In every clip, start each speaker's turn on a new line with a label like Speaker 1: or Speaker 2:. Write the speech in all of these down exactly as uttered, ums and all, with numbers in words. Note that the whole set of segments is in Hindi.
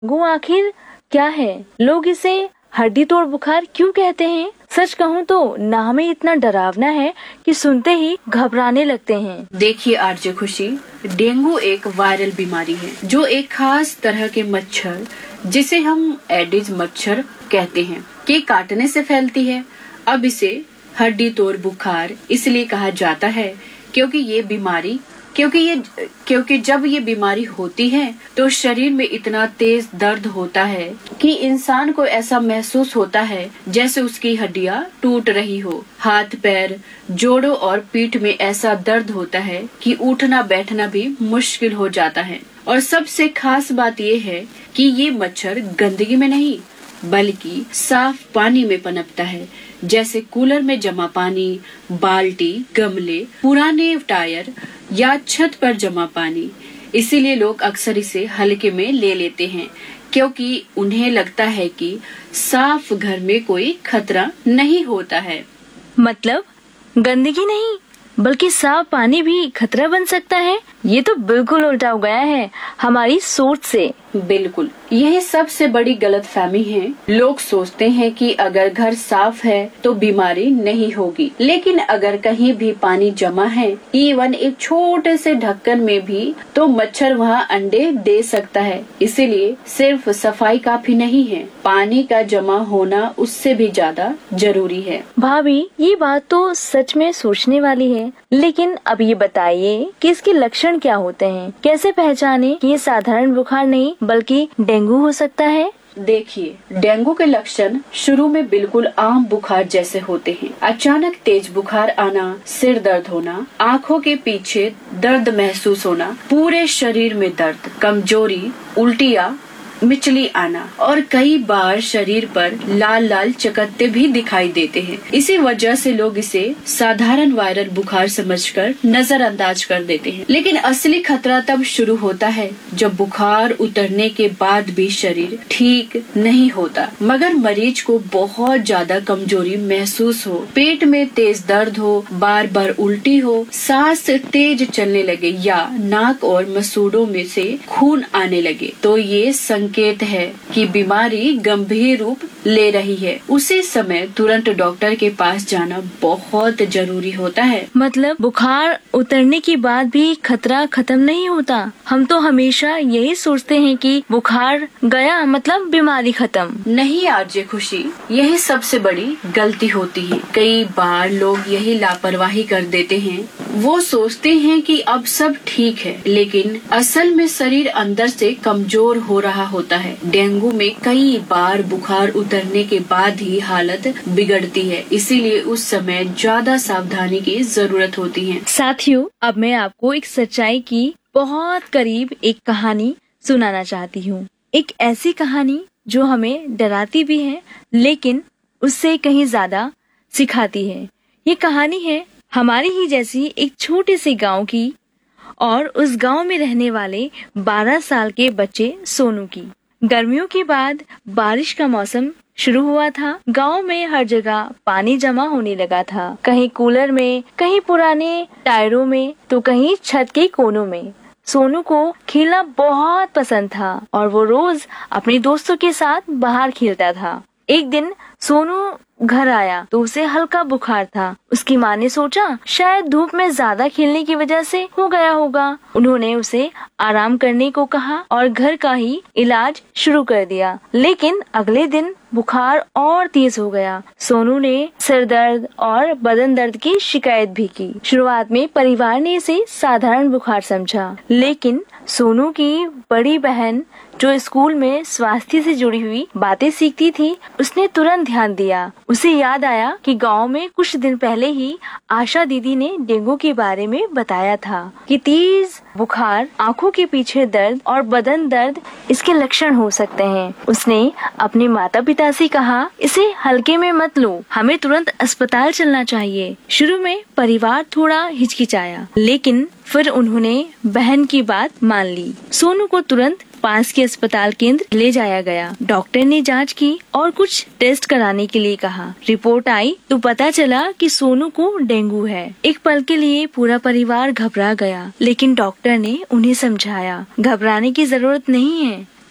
Speaker 1: डेंगू आखिर क्या है? लोग इसे हड्डी तोड़ बुखार क्यों कहते हैं? सच कहूँ तो नाम ही इतना डरावना है कि सुनते ही घबराने लगते हैं।
Speaker 2: देखिए आरजे खुशी, डेंगू एक वायरल बीमारी है जो एक खास तरह के मच्छर, जिसे हम एडिज मच्छर कहते हैं, के काटने से फैलती है। अब इसे हड्डी तोड़ बुखार इसलिए कहा जाता है क्योंकि ये बीमारी क्योंकि ये क्योंकि जब ये बीमारी होती है तो शरीर में इतना तेज दर्द होता है कि इंसान को ऐसा महसूस होता है जैसे उसकी हड्डियां टूट रही हो। हाथ पैर, जोड़ों और पीठ में ऐसा दर्द होता है कि उठना बैठना भी मुश्किल हो जाता है। और सबसे खास बात ये है कि ये मच्छर गंदगी में नहीं बल्कि साफ पानी में पनपता है, जैसे कूलर में जमा पानी, बाल्टी, गमले, पुराने टायर या छत पर जमा पानी। इसीलिए लोग अक्सर इसे हल्के में ले लेते हैं क्योंकि उन्हें लगता है कि साफ घर में कोई खतरा नहीं होता है।
Speaker 1: मतलब गंदगी नहीं बल्कि साफ पानी भी खतरा बन सकता है? ये तो बिल्कुल उल्टा हो गया है हमारी सोच से।
Speaker 2: बिल्कुल, यही सबसे बड़ी गलतफहमी है। लोग सोचते हैं कि अगर घर साफ है तो बीमारी नहीं होगी, लेकिन अगर कहीं भी पानी जमा है, इवन एक छोटे से ढक्कन में भी, तो मच्छर वहाँ अंडे दे सकता है। इसीलिए सिर्फ सफाई काफी नहीं है, पानी का जमा होना उससे भी ज्यादा जरूरी है।
Speaker 1: भाभी, ये बात तो सच में सोचने वाली है, लेकिन अब ये बताइए कि इसके लक्षण क्या होते हैं? कैसे पहचाने कि ये साधारण बुखार नहीं बल्कि डेंगू हो सकता है?
Speaker 2: देखिए, डेंगू के लक्षण शुरू में बिल्कुल आम बुखार जैसे होते हैं। अचानक तेज बुखार आना, सिर दर्द होना, आँखों के पीछे दर्द महसूस होना, पूरे शरीर में दर्द, कमजोरी, उल्टियाँ, मिचली आना और कई बार शरीर पर लाल लाल चकत्ते भी दिखाई देते हैं। इसी वजह से लोग इसे साधारण वायरल बुखार समझकर नजरअंदाज कर देते हैं। लेकिन असली खतरा तब शुरू होता है जब बुखार उतरने के बाद भी शरीर ठीक नहीं होता, मगर मरीज को बहुत ज्यादा कमजोरी महसूस हो, पेट में तेज दर्द हो, बार बार उल्टी हो, सांस तेज चलने लगे या नाक और मसूड़ों में से खून आने लगे, तो ये संकेत है कि बीमारी गंभीर रूप ले रही है। उसी समय तुरंत डॉक्टर के पास जाना बहुत जरूरी होता है।
Speaker 1: मतलब बुखार उतरने के बाद भी खतरा खत्म नहीं होता? हम तो हमेशा यही सोचते हैं कि बुखार गया मतलब बीमारी खत्म।
Speaker 2: नहीं आरजे खुशी, यही सबसे बड़ी गलती होती है। कई बार लोग यही लापरवाही कर देते हैं। वो सोचते हैं कि अब सब ठीक है, लेकिन असल में शरीर अंदर से कमजोर हो रहा होता है। डेंगू में कई बार बुखार उतरने के बाद ही हालत बिगड़ती है, इसीलिए उस समय ज्यादा सावधानी की जरूरत होती है।
Speaker 1: साथियों, अब मैं आपको एक सच्चाई की बहुत करीब एक कहानी सुनाना चाहती हूँ। एक ऐसी कहानी जो हमें डराती भी है, लेकिन उससे कहीं ज्यादा सिखाती है। ये कहानी है हमारी ही जैसी एक छोटे से गांव की और उस गांव में रहने वाले बारह साल के बच्चे सोनू की। गर्मियों के बाद बारिश का मौसम शुरू हुआ था। गांव में हर जगह पानी जमा होने लगा था, कहीं कूलर में, कहीं पुराने टायरों में, तो कहीं छत के कोनों में। सोनू को खेलना बहुत पसंद था और वो रोज अपने दोस्तों के साथ बाहर खेलता था। एक दिन सोनू घर आया तो उसे हल्का बुखार था। उसकी माँ ने सोचा शायद धूप में ज्यादा खेलने की वजह से हो गया होगा। उन्होंने उसे आराम करने को कहा और घर का ही इलाज शुरू कर दिया। लेकिन अगले दिन बुखार और तेज हो गया। सोनू ने सिर दर्द और बदन दर्द की शिकायत भी की। शुरुआत में परिवार ने इसे साधारण बुखार समझा, लेकिन सोनू की बड़ी बहन जो स्कूल में स्वास्थ्य से जुड़ी हुई बातें सीखती थी, उसने तुरंत ध्यान दिया। उसे याद आया कि गांव में कुछ दिन पहले ही आशा दीदी ने डेंगू के बारे में बताया था कि तेज बुखार, आंखों के पीछे दर्द और बदन दर्द इसके लक्षण हो सकते हैं। उसने अपने माता पिता से कहा, इसे हल्के में मत लो, हमें तुरंत अस्पताल चलना चाहिए। शुरू में परिवार थोड़ा हिचकिचाया, लेकिन फिर उन्होंने बहन की बात मान ली। सोनू को तुरंत पास के अस्पताल केंद्र ले जाया गया। डॉक्टर ने जांच की और कुछ टेस्ट कराने के लिए कहा। रिपोर्ट आई तो पता चला कि सोनू को डेंगू है। एक पल के लिए पूरा परिवार घबरा गया, लेकिन डॉक्टर ने उन्हें समझाया, घबराने की जरूरत नहीं है,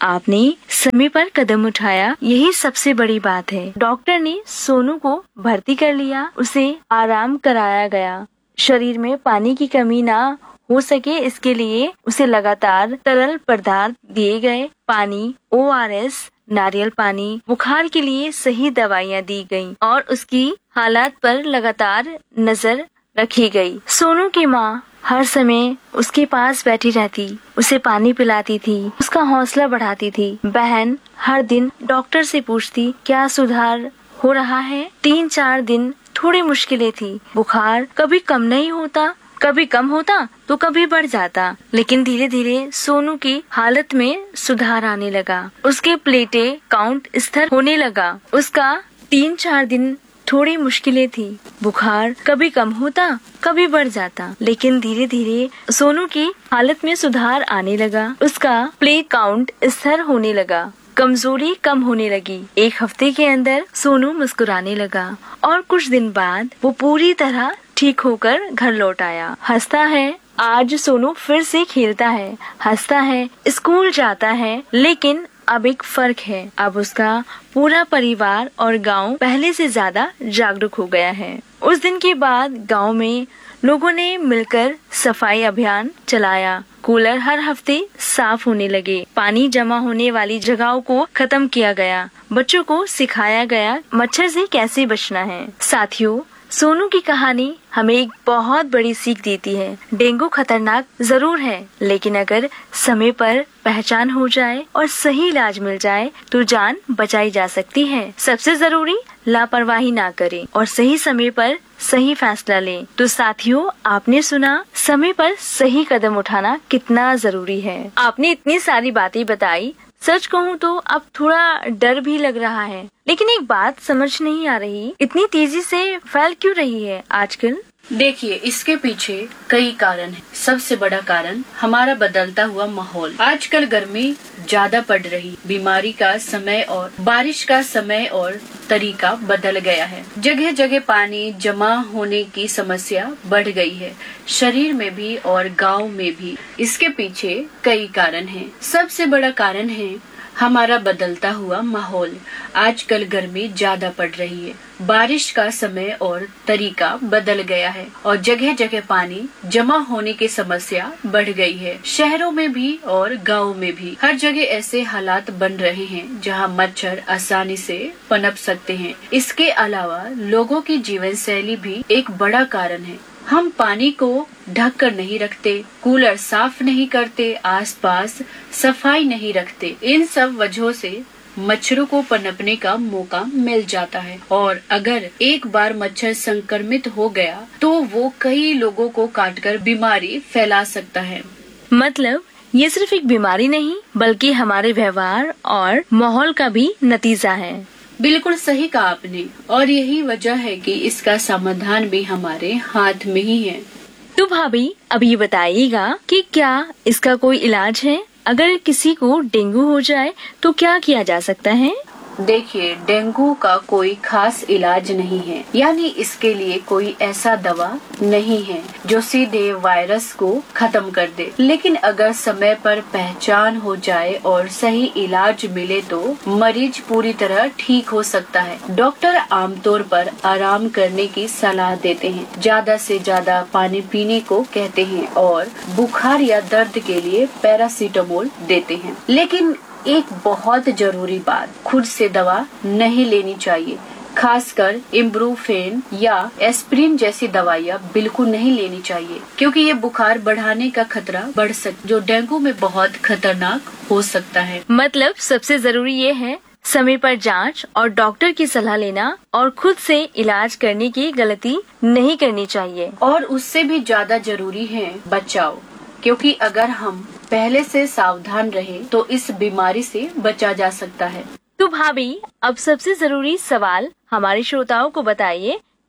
Speaker 1: आपने समय पर कदम उठाया, यही सबसे बड़ी बात है। डॉक्टर ने सोनू को भर्ती कर लिया, उसे आराम कराया गया। शरीर में पानी की कमी ना हो सके इसके लिए उसे लगातार तरल पदार्थ दिए गए। पानी, ओ आर एस, नारियल पानी, बुखार के लिए सही दवाइयाँ दी गयी और उसकी हालात पर लगातार नजर रखी गई। सोनू की माँ हर समय उसके पास बैठी रहती, उसे पानी पिलाती थी, उसका हौसला बढ़ाती थी। बहन हर दिन डॉक्टर से पूछती, क्या सुधार हो रहा है? तीन चार दिन थोड़ी मुश्किलें थी। बुखार कभी कम नहीं होता, कभी कम होता तो कभी बढ़ जाता, लेकिन धीरे धीरे सोनू की हालत में सुधार आने लगा। उसके प्लेटें काउंट स्थिर होने लगा। उसका तीन चार दिन थोड़ी मुश्किलें थी, बुखार कभी कम होता कभी बढ़ जाता, लेकिन धीरे धीरे सोनू की हालत में सुधार आने लगा। उसका प्लेट काउंट स्थिर होने लगा, कमजोरी कम होने लगी। एक हफ्ते के अंदर सोनू मुस्कुराने लगा और कुछ दिन बाद वो पूरी तरह ठीक होकर घर लौट आया। हंसता है, आज सोनू फिर से खेलता है, हंसता है, स्कूल जाता है। लेकिन अब एक फर्क है, अब उसका पूरा परिवार और गांव पहले से ज्यादा जागरूक हो गया है। उस दिन के बाद गांव में लोगों ने मिलकर सफाई अभियान चलाया। कूलर हर हफ्ते साफ होने लगे, पानी जमा होने वाली जगहों को खत्म किया गया, बच्चों को सिखाया गया मच्छर से कैसे बचना है। साथियों, सोनू की कहानी हमें एक बहुत बड़ी सीख देती है। डेंगू खतरनाक जरूर है, लेकिन अगर समय पर पहचान हो जाए और सही इलाज मिल जाए तो जान बचाई जा सकती है। सबसे जरूरी लापरवाही ना करें और सही समय पर सही फैसला लें। तो साथियों, आपने सुना समय पर सही कदम उठाना कितना जरूरी है। आपने इतनी सारी बातें बताई, सच कहूँ तो अब थोड़ा डर भी लग रहा है। लेकिन एक बात समझ नहीं आ रही, इतनी तेजी से फैल क्यों रही है आजकल?
Speaker 2: देखिए, इसके पीछे कई कारण हैं। सबसे बड़ा कारण हमारा बदलता हुआ माहौल। आजकल गर्मी ज्यादा पड़ रही, बीमारी का समय और बारिश का समय और तरीका बदल गया है। जगह जगह पानी जमा होने की समस्या बढ़ गई है, शरीर में भी और गांव में भी। इसके पीछे कई कारण हैं। सबसे बड़ा कारण है हमारा बदलता हुआ माहौल। आजकल गर्मी ज्यादा पड़ रही है, बारिश का समय और तरीका बदल गया है और जगह जगह पानी जमा होने की समस्या बढ़ गई है। शहरों में भी और गाँव में भी हर जगह ऐसे हालात बन रहे हैं जहां मच्छर आसानी से पनप सकते हैं। इसके अलावा लोगों की जीवन शैली भी एक बड़ा कारण है। हम पानी को ढक कर नहीं रखते, कूलर साफ नहीं करते, आसपास सफाई नहीं रखते। इन सब वजहों से मच्छरों को पनपने का मौका मिल जाता है और अगर एक बार मच्छर संक्रमित हो गया तो वो कई लोगों को काटकर बीमारी फैला सकता है।
Speaker 1: मतलब ये सिर्फ एक बीमारी नहीं बल्कि हमारे व्यवहार और माहौल का भी नतीजा है।
Speaker 2: बिल्कुल सही कहा आपने, और यही वजह है कि इसका समाधान भी हमारे हाथ में ही है।
Speaker 1: तो भाभी, अब ये बताइएगा कि क्या इसका कोई इलाज है? अगर किसी को डेंगू हो जाए तो क्या किया जा सकता है?
Speaker 2: देखिए, डेंगू का कोई खास इलाज नहीं है, यानी इसके लिए कोई ऐसा दवा नहीं है जो सीधे वायरस को खत्म कर दे। लेकिन अगर समय पर पहचान हो जाए और सही इलाज मिले तो मरीज पूरी तरह ठीक हो सकता है। डॉक्टर आमतौर पर आराम करने की सलाह देते हैं, ज्यादा से ज्यादा पानी पीने को कहते हैं और बुखार या दर्द के लिए पैरासीटामोल देते हैं। लेकिन एक बहुत जरूरी बात, खुद से दवा नहीं लेनी चाहिए। खासकर इब्रुफेन या एस्प्रिन जैसी दवाइयाँ बिल्कुल नहीं लेनी चाहिए, क्योंकि ये बुखार बढ़ाने का खतरा बढ़ सकता, जो डेंगू में बहुत खतरनाक हो सकता है।
Speaker 1: मतलब सबसे जरूरी ये है समय पर जांच और डॉक्टर की सलाह लेना और खुद से इलाज करने की गलती नहीं करनी चाहिए।
Speaker 2: और उससे भी ज्यादा जरूरी है बचाव, क्योंकि अगर हम पहले से सावधान रहे तो इस बीमारी से बचा जा सकता है।
Speaker 1: तो भाभी, अब सबसे जरूरी सवाल हमारे श्रोताओं को बताइए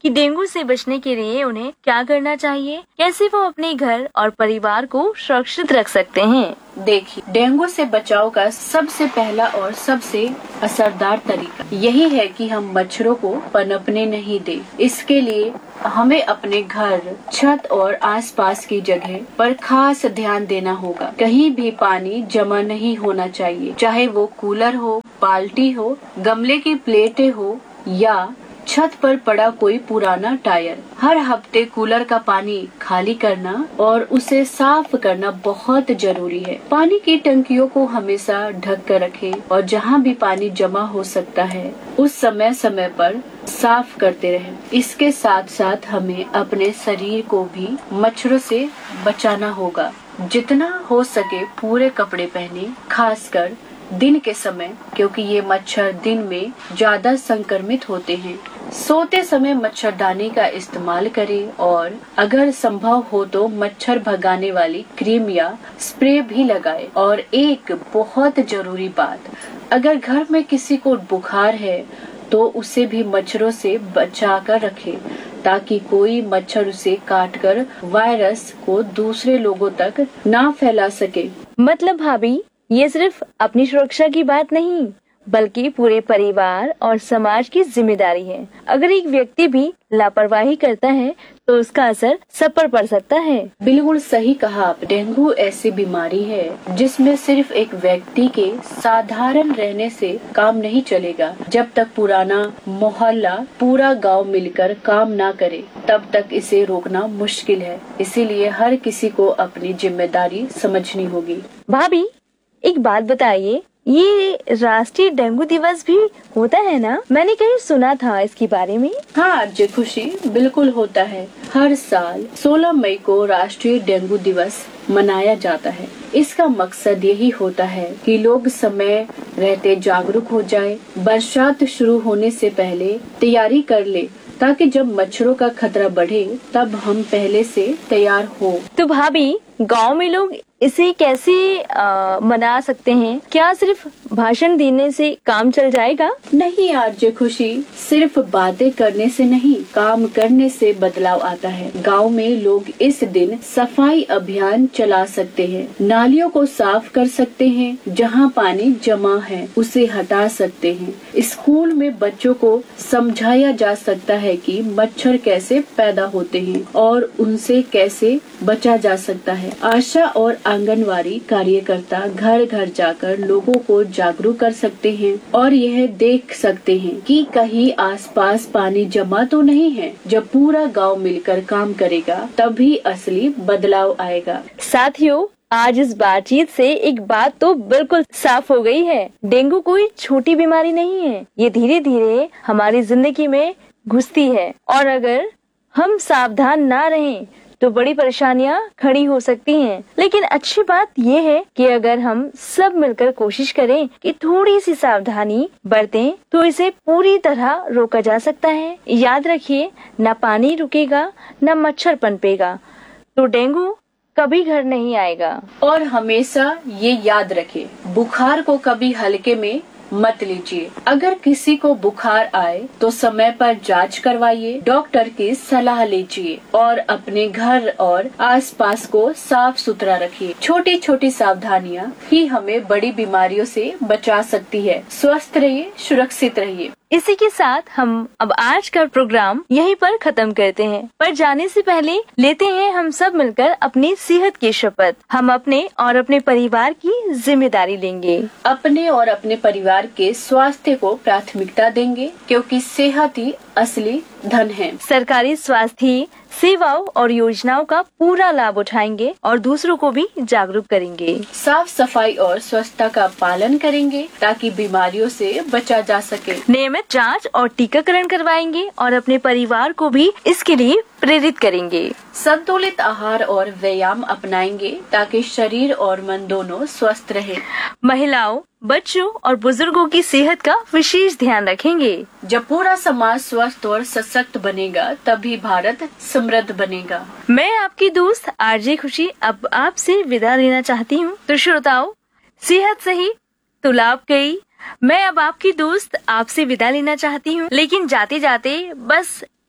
Speaker 1: कि डेंगू से बचने के लिए उन्हें क्या करना चाहिए, कैसे वो अपने घर और परिवार को सुरक्षित रख सकते हैं।
Speaker 2: देखिए, डेंगू से बचाव का सबसे पहला और सबसे असरदार तरीका यही है कि हम मच्छरों को पनपने नहीं दें। इसके लिए हमें अपने घर, छत और आसपास की जगह पर खास ध्यान देना होगा। कहीं भी पानी जमा नहीं होना चाहिए, चाहे वो कूलर हो, बाल्टी हो, गमले की प्लेटें हो या छत पर पड़ा कोई पुराना टायर। हर हफ्ते कूलर का पानी खाली करना और उसे साफ करना बहुत जरूरी है। पानी की टंकियों को हमेशा ढक कर रखें और जहाँ भी पानी जमा हो सकता है उस समय समय पर साफ करते रहें। इसके साथ साथ हमें अपने शरीर को भी मच्छरों से बचाना होगा। जितना हो सके पूरे कपड़े पहने, खासकर दिन के समय, क्योंकि ये मच्छर दिन में ज्यादा संक्रमित होते हैं। सोते समय मच्छरदानी का इस्तेमाल करें और अगर संभव हो तो मच्छर भगाने वाली क्रीम या स्प्रे भी लगाएं। और एक बहुत जरूरी बात, अगर घर में किसी को बुखार है तो उसे भी मच्छरों से बचा कर रखें ताकि कोई मच्छर उसे काटकर वायरस को दूसरे लोगों तक ना फैला सके।
Speaker 1: मतलब भाभी, ये सिर्फ अपनी सुरक्षा की बात नहीं बल्कि पूरे परिवार और समाज की जिम्मेदारी है। अगर एक व्यक्ति भी लापरवाही करता है तो उसका असर सब पर पड़ सकता है।
Speaker 2: बिल्कुल सही कहा आप। डेंगू ऐसी बीमारी है जिसमें सिर्फ एक व्यक्ति के साधारण रहने से काम नहीं चलेगा। जब तक पुराना मोहल्ला, पूरा गांव मिलकर काम ना करे तब तक इसे रोकना मुश्किल है। इसीलिए हर किसी को अपनी जिम्मेदारी समझनी होगी।
Speaker 1: भाभी, एक बात बताइए, ये राष्ट्रीय डेंगू दिवस भी होता है ना? मैंने कहीं सुना था इसके बारे में।
Speaker 2: हाँ जी खुशी, बिल्कुल होता है। हर साल सोलह मई को राष्ट्रीय डेंगू दिवस मनाया जाता है। इसका मकसद यही होता है कि लोग समय रहते जागरूक हो जाए, बरसात शुरू होने से पहले तैयारी कर ले ताकि जब मच्छरों का खतरा बढ़े तब हम पहले से तैयार हो।
Speaker 1: तो भाभी, गांव में लोग इसे कैसे आ, मना सकते हैं? क्या सिर्फ भाषण देने से काम चल जाएगा?
Speaker 2: नहीं यार जे खुशी, सिर्फ बातें करने से नहीं, काम करने से बदलाव आता है। गांव में लोग इस दिन सफाई अभियान चला सकते हैं, नालियों को साफ कर सकते हैं, जहां पानी जमा है उसे हटा सकते हैं। स्कूल में बच्चों को समझाया जा सकता है कि मच्छर कैसे पैदा होते हैं और उनसे कैसे बचा जा सकता है। आशा और आंगनवाड़ी कार्यकर्ता घर घर जाकर लोगों को जागरूक कर सकते हैं और यह देख सकते हैं कि कहीं आसपास पानी जमा तो नहीं है। जब पूरा गांव मिलकर काम करेगा तभी असली बदलाव आएगा।
Speaker 1: साथियों, आज इस बातचीत से एक बात तो बिल्कुल साफ हो गई है। डेंगू कोई छोटी बीमारी नहीं है, ये धीरे धीरे हमारी जिंदगी में घुसती है और अगर हम सावधान ना रहें तो बड़ी परेशानियां खड़ी हो सकती हैं। लेकिन अच्छी बात यह है कि अगर हम सब मिलकर कोशिश करें कि थोड़ी सी सावधानी बरतें तो इसे पूरी तरह रोका जा सकता है। याद रखिए, न पानी रुकेगा न मच्छर पनपेगा तो डेंगू कभी घर नहीं आएगा।
Speaker 2: और हमेशा ये याद रखें, बुखार को कभी हल्के में मत लीजिए। अगर किसी को बुखार आए तो समय पर जांच करवाइए, डॉक्टर की सलाह लीजिए और अपने घर और आसपास को साफ सुथरा रखिए। छोटी छोटी सावधानियां ही हमें बड़ी बीमारियों से बचा सकती है। स्वस्थ रहिए, सुरक्षित रहिए।
Speaker 1: इसी के साथ हम अब आज का प्रोग्राम यहीं पर खत्म करते हैं। पर जाने से पहले लेते हैं हम सब मिलकर अपनी सेहत की शपथ। हम अपने और अपने परिवार की जिम्मेदारी लेंगे।
Speaker 2: अपने और अपने परिवार के स्वास्थ्य को प्राथमिकता देंगे क्योंकि सेहत ही असली धन है।
Speaker 1: सरकारी स्वास्थ्य सेवाओं और योजनाओं का पूरा लाभ उठाएंगे और दूसरों को भी जागरूक करेंगे।
Speaker 2: साफ सफाई और स्वच्छता का पालन करेंगे ताकि बीमारियों से बचा जा सके।
Speaker 1: नियमित जांच और टीकाकरण करवाएंगे और अपने परिवार को भी इसके लिए प्रेरित करेंगे।
Speaker 2: संतुलित आहार और व्यायाम अपनाएंगे ताकि शरीर और मन दोनों स्वस्थ रहे।
Speaker 1: महिलाओं, बच्चों और बुजुर्गों की सेहत का विशेष ध्यान रखेंगे।
Speaker 2: जब पूरा समाज स्वस्थ और सशक्त बनेगा तभी भारत समृद्ध बनेगा।
Speaker 1: मैं आपकी दोस्त आरजे खुशी अब आपसे विदा लेना चाहती हूँ। तो श्रोताओं, सेहत सही तो लाभ कई। मैं अब आपकी दोस्त आपसे विदा लेना चाहती हूँ, लेकिन जाते जाते बस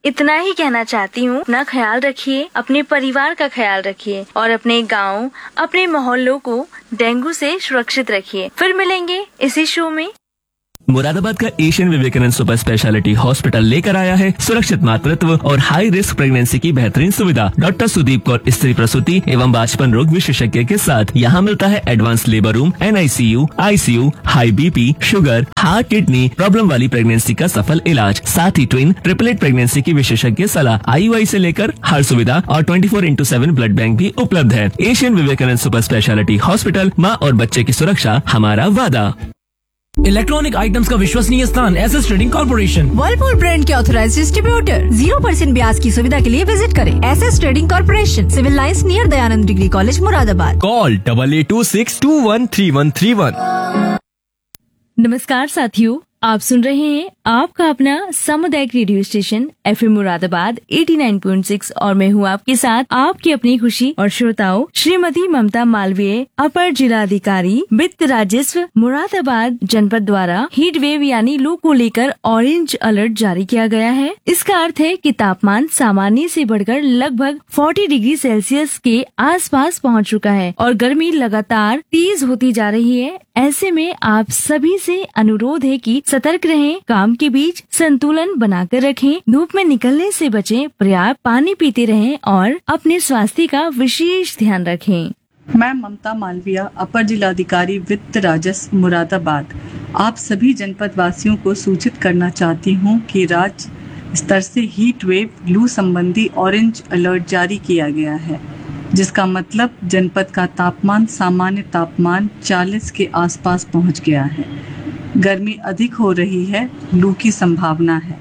Speaker 1: इतना ही कहना चाहती हूँ, अपना ख्याल रखिए, अपने परिवार का ख्याल रखिए और अपने गाँव, अपने मोहल्लों को डेंगू से सुरक्षित रखिए। फिर मिलेंगे इसी शो में।
Speaker 3: मुरादाबाद का Asian Vivekananda super speciality hospital लेकर आया है सुरक्षित मातृत्व और हाई रिस्क प्रेगनेंसी की बेहतरीन सुविधा। डॉक्टर सुदीप कौर स्त्री प्रसूति एवं बाजपन रोग विशेषज्ञ के साथ यहाँ मिलता है advance labour room, N I C you, I C you, high B P, sugar, heart, kidney problem वाली प्रेगनेंसी का सफल इलाज, साथ ही ट्विन ट्रिपलेट प्रेगनेंसी की विशेषज्ञ सलाह, आई यू आई से लेकर हर सुविधा और twenty four into seven blood bank भी उपलब्ध है। Asian Vivekananda super speciality hospital, माँ और बच्चे की सुरक्षा हमारा वादा।
Speaker 4: इलेक्ट्रॉनिक आइटम्स का विश्वसनीय स्थान S S trading corporation,
Speaker 5: Whirlpool brand के ऑथराइज्ड डिस्ट्रीब्यूटर। जीरो परसेंट ब्याज की सुविधा के लिए विजिट करें S S trading corporation, civil lines near Dayanand degree college, Moradabad.
Speaker 4: Call double eight to six to one three one three one.
Speaker 1: नमस्कार साथियों, आप सुन रहे हैं आपका अपना सामुदायिक radio station F M Moradabad eighty nine point six और मैं हूँ आपके साथ आपकी अपनी खुशी और श्रोताओं श्रीमती ममता मालवीय, अपर जिला अधिकारी वित्त राजस्व मुरादाबाद जनपद द्वारा हीट वेव यानी लू को लेकर ऑरेंज अलर्ट जारी किया गया है। इसका अर्थ है कि तापमान सामान्य से बढ़कर लगभग चालीस डिग्री सेल्सियस के आसपास पहुँच चुका है और गर्मी लगातार तेज होती जा रही है। ऐसे में आप सभी से अनुरोध है कि सतर्क रहें, काम के बीच संतुलन बनाकर रखें, धूप में निकलने से बचें, पर्याप्त पानी पीते रहें और अपने स्वास्थ्य का विशेष ध्यान रखें।
Speaker 6: मैं ममता मालवीय, अपर जिलाधिकारी वित्त राजस्व मुरादाबाद, आप सभी जनपद वासियों को सूचित करना चाहती हूँ कि राज्य स्तर से हीट वेव लू संबंधी ऑरेंज अलर्ट जारी किया गया है, जिसका मतलब जनपद का तापमान सामान्य तापमान चालीस के आसपास पहुंच गया है। गर्मी अधिक हो रही है, लू की संभावना है,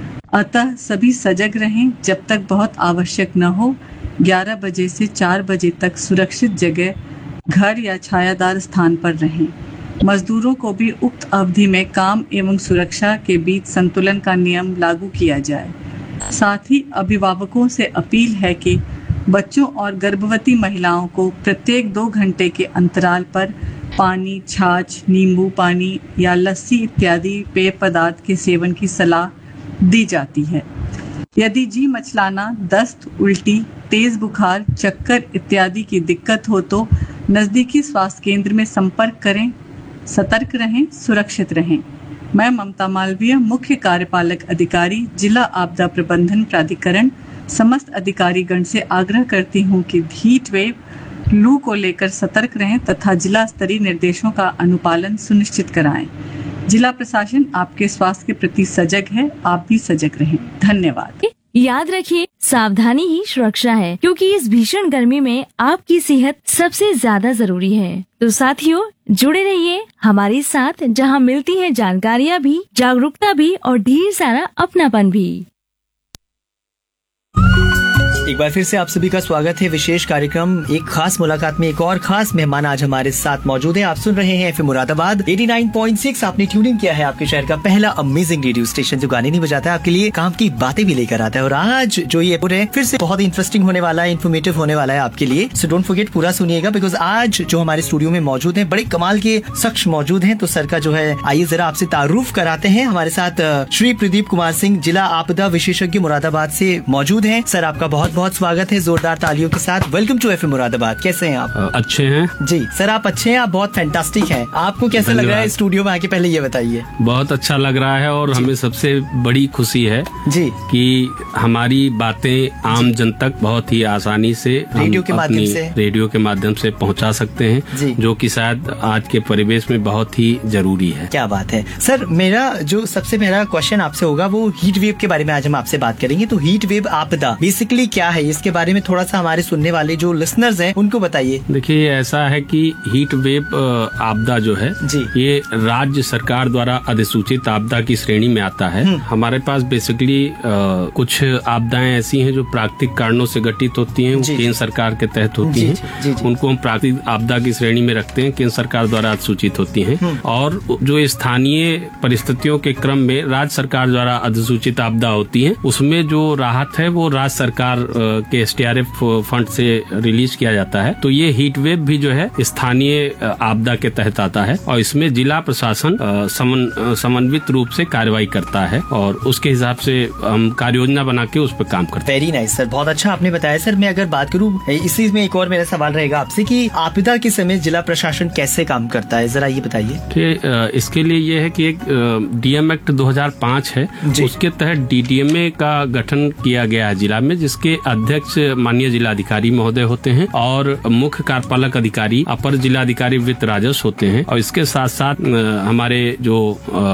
Speaker 6: अतः सभी सजग रहें। जब तक बहुत आवश्यक न हो, ग्यारह बजे से चार बजे तक सुरक्षित जगह, घर या छायादार स्थान पर रहें। मजदूरों को भी उक्त अवधि में काम एवं सुरक्षा के बीच संतुलन का नियम लागू किया जाए। साथ ही अभिभावकों से अपील है कि बच्चों और गर्भवती महिलाओं को प्रत्येक दो घंटे के अंतराल पर पानी, छाछ, नींबू पानी या लस्सी इत्यादि पेय पदार्थ के सेवन की सलाह दी जाती है। यदि जी मचलाना, दस्त, उल्टी, तेज बुखार, चक्कर इत्यादि की दिक्कत हो तो नजदीकी स्वास्थ्य केंद्र में संपर्क करें। सतर्क रहें, सुरक्षित रहें। मैं ममता मालवीय, मुख्य कार्यपालक अधिकारी, जिला आपदा प्रबंधन प्राधिकरण, समस्त अधिकारीगण से आग्रह करती हूँ कि हीट वेव लू को लेकर सतर्क रहें तथा जिला स्तरीय निर्देशों का अनुपालन सुनिश्चित कराएं। जिला प्रशासन आपके स्वास्थ्य के प्रति सजग है, आप भी सजग रहें। धन्यवाद।
Speaker 1: याद रखिए, सावधानी ही सुरक्षा है, क्योंकि इस भीषण गर्मी में आपकी सेहत सबसे ज्यादा जरूरी है। तो साथियों, जुड़े रहिए हमारे साथ, जहां मिलती है जानकारियाँ भी, जागरूकता भी और ढेर सारा अपनापन भी।
Speaker 4: एक बार फिर से आप सभी का स्वागत है विशेष कार्यक्रम एक खास मुलाकात में। एक और खास मेहमान आज हमारे साथ मौजूद है। आप सुन रहे हैं FM Moradabad eighty nine point six. आपने ट्यून इन किया है आपके शहर का पहला अमेजिंग रेडियो स्टेशन, जो गाने नहीं बजाता है, आपके लिए काम की बातें भी लेकर आता है। और आज जो ये पूरे फिर से बहुत इंटरेस्टिंग होने वाला है, इन्फॉर्मेटिव होने वाला है आपके लिए। सो डोंट फॉरगेट, पूरा सुनिएगा, बिकॉज आज जो हमारे स्टूडियो में मौजूद है बड़े कमाल के शख्स मौजूद है। तो सर का जो है, आइए जरा आपसे तारुफ कराते हैं। हमारे साथ श्री प्रदीप कुमार सिंह, जिला आपदा विशेषज्ञ मुरादाबाद से मौजूद है। सर, आपका बहुत बहुत स्वागत है जोरदार तालियों के साथ। Welcome to FM Moradabad. कैसे हैं आप?
Speaker 7: अच्छे हैं
Speaker 4: जी सर, आप अच्छे हैं, आप बहुत फैंटास्टिक हैं। आपको कैसा लग रहा है स्टूडियो में आके, पहले ये बताइए।
Speaker 7: बहुत अच्छा लग रहा है और हमें सबसे बड़ी खुशी है जी कि हमारी बातें आम जन तक बहुत ही आसानी से
Speaker 4: रेडियो के माध्यम से
Speaker 7: रेडियो के माध्यम से पहुंचा सकते हैं, जो कि शायद आज के परिवेश में बहुत ही जरूरी है।
Speaker 4: क्या बात है सर। मेरा जो सबसे पहला क्वेश्चन आपसे होगा वो हीट वेव के बारे में आज हम आपसे बात करेंगे। तो हीट वेव आपदा बेसिकली क्या है, इसके बारे में थोड़ा सा हमारे सुनने वाले जो लिसनर्स हैं उनको बताइए।
Speaker 7: देखिए, ऐसा है कि हीट वेव आपदा जो है जी, ये राज्य सरकार द्वारा अधिसूचित आपदा की श्रेणी में आता है। हमारे पास बेसिकली कुछ आपदाएं ऐसी हैं जो प्राकृतिक कारणों से घटित होती हैं, वो केंद्र सरकार के तहत होती हैं, जी, जी, उनको हम प्राकृतिक आपदा की श्रेणी में रखते हैं, केंद्र सरकार द्वारा अधिसूचित होती हैं। और जो स्थानीय परिस्थितियों के क्रम में राज्य सरकार द्वारा अधिसूचित आपदा होती है, उसमें जो राहत है वो राज्य सरकार के S T R F fund से रिलीज किया जाता है। तो ये हीट वेव भी जो है स्थानीय आपदा के तहत आता है और इसमें जिला प्रशासन समन, समन्वित रूप से कार्रवाई करता है और उसके हिसाब से हम कार्य योजना बना के उस पर काम करते हैं।
Speaker 4: वेरी नाइस सर, बहुत अच्छा आपने बताया सर। मैं अगर बात करूँ इसी में एक और मेरा सवाल रहेगा आपसे कि आपदा के समय जिला प्रशासन कैसे काम करता है, जरा ये बताइए।
Speaker 7: इसके लिए ये है कि एक डीएम एक्ट दो हज़ार पाँच है, उसके तहत डीडीएमए का गठन किया गया है जिला में, जिसके अध्यक्ष माननीय जिलाधिकारी महोदय होते हैं और मुख्य कार्यपालक अधिकारी अपर जिलाधिकारी वित्त राजस्व होते हैं। और इसके साथ साथ हमारे जो